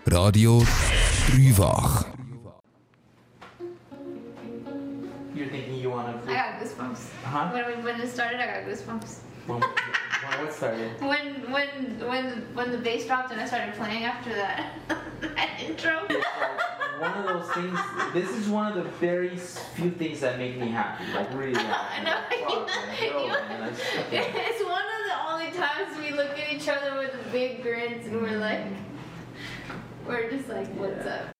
Radio Drüwach. You're thinking you want to... I got goosebumps. Huh? When it started, I got goosebumps. What started? When the bass dropped and I started playing after that, that intro. One of those things. This is one of the very few things that make me happy. Like really happy. I know. Fuck, man. It's one of the only times we look at each other with big grins and we're just like, what's up?